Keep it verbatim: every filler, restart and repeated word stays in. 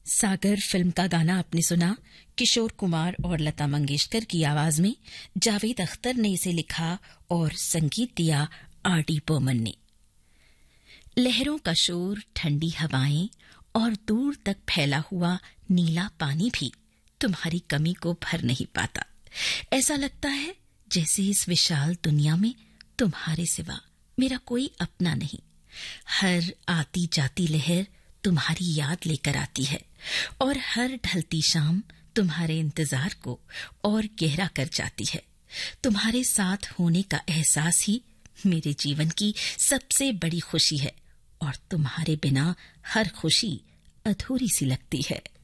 सागर film का गाना आपने सुना। किशोर कुमार और लता मंगेशकर की आवाज में जावेद अख्तर ने इसे लिखा और संगीत दिया आर डी बर्मन ने। लहरों का शोर, ठंडी हवाएं और दूर तक फैला हुआ नीला पानी भी तुम्हारी कमी को भर नहीं पाता। ऐसा लगता है जैसे इस विशाल दुनिया में तुम्हारे सिवा मेरा कोई अपना नहीं। हर आती जाती लहर तुम्हारी याद लेकर आती है और हर ढलती शाम तुम्हारे इंतजार को और गहरा कर जाती है। तुम्हारे साथ होने का एहसास ही मेरे जीवन की सबसे बड़ी खुशी है और तुम्हारे बिना हर खुशी अधूरी सी लगती है।